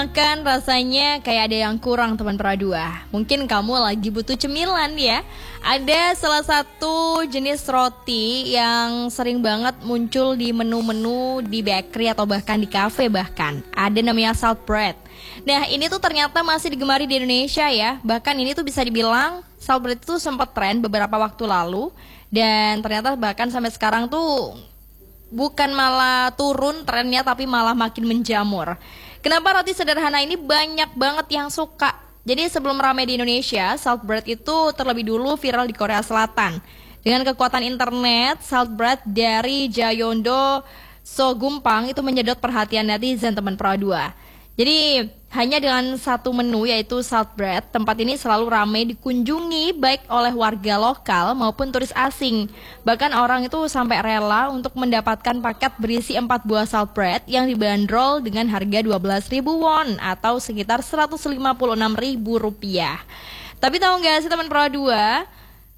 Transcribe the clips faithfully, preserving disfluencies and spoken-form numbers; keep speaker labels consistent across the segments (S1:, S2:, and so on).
S1: Makan rasanya kayak ada yang kurang teman Pradua. Mungkin kamu lagi butuh cemilan ya. Ada salah satu jenis roti yang sering banget muncul di menu-menu di bakery atau bahkan di cafe bahkan. Ada namanya salt bread. Nah ini tuh ternyata masih digemari di Indonesia ya. Bahkan ini tuh bisa dibilang salt bread itu sempat tren beberapa waktu lalu. Dan ternyata bahkan sampai sekarang tuh bukan malah turun trennya tapi malah makin menjamur. Kenapa roti sederhana ini banyak banget yang suka? Jadi sebelum ramai di Indonesia, salt bread itu terlebih dulu viral di Korea Selatan. Dengan kekuatan internet, salt bread dari Jayondo Sogumpang itu menyedot perhatian netizen teman Pradua. Jadi hanya dengan satu menu yaitu salt bread, tempat ini selalu ramai dikunjungi baik oleh warga lokal maupun turis asing. Bahkan orang itu sampai rela untuk mendapatkan paket berisi empat buah salt bread yang dibanderol dengan harga dua belas ribu won atau sekitar seratus lima puluh enam ribu rupiah. Tapi tahu nggak sih teman Pradua,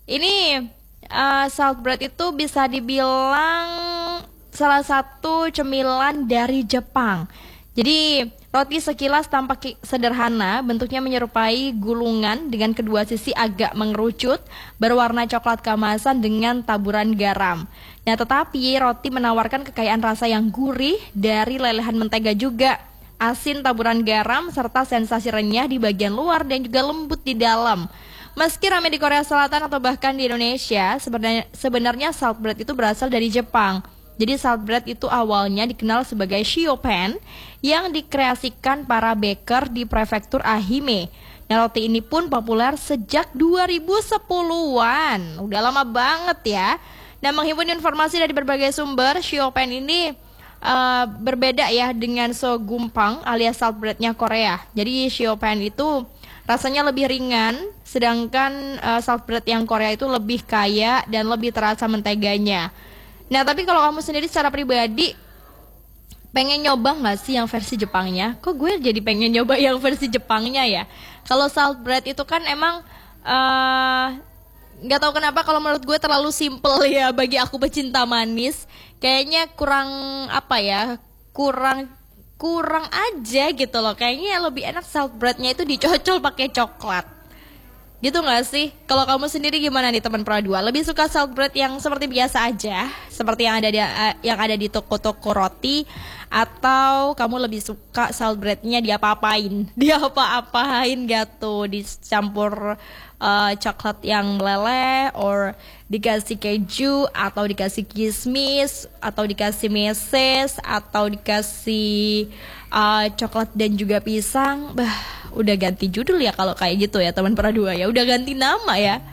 S1: ini uh, salt bread itu bisa dibilang salah satu cemilan dari Jepang. Jadi roti sekilas tampak sederhana, bentuknya menyerupai gulungan dengan kedua sisi agak mengerucut, berwarna coklat keemasan dengan taburan garam. Nah, tetapi roti menawarkan kekayaan rasa yang gurih dari lelehan mentega juga, asin taburan garam, serta sensasi renyah di bagian luar dan juga lembut di dalam. Meski ramai di Korea Selatan atau bahkan di Indonesia, sebenarnya, sebenarnya salt bread itu berasal dari Jepang. Jadi salt bread itu awalnya dikenal sebagai shiopan yang dikreasikan para baker di prefektur Ahime. Nah, roti ini pun populer sejak dua ribu sepuluhan. Udah lama banget ya. Nah, menghimpun informasi dari berbagai sumber, shiopan ini uh, berbeda ya dengan sogumpang alias salt breadnya Korea. Jadi shiopan itu rasanya lebih ringan, sedangkan uh, salt bread yang Korea itu lebih kaya dan lebih terasa menteganya. Nah, tapi kalau kamu sendiri secara pribadi pengen nyoba nggak sih yang versi Jepangnya? Kok gue jadi pengen nyoba yang versi Jepangnya ya? Kalau salt bread itu kan emang nggak uh, tahu kenapa kalau menurut gue terlalu simple ya bagi aku pecinta manis. Kayaknya kurang apa ya? Kurang kurang aja gitu loh. Kayaknya lebih enak salt breadnya itu dicocol pakai coklat. Gitu gak sih? Kalau kamu sendiri gimana nih teman Pradua? Lebih suka salt bread yang seperti biasa aja, seperti yang ada di yang ada di toko-toko roti, atau kamu lebih suka salt breadnya diapa-apain? Diapa-apain gitu, dicampur uh, coklat yang meleleh, or dikasih keju, atau dikasih kismis, atau dikasih meses, atau dikasih uh, coklat dan juga pisang. Bah, udah ganti judul ya kalau kayak gitu ya teman Pradua ya, udah ganti nama ya.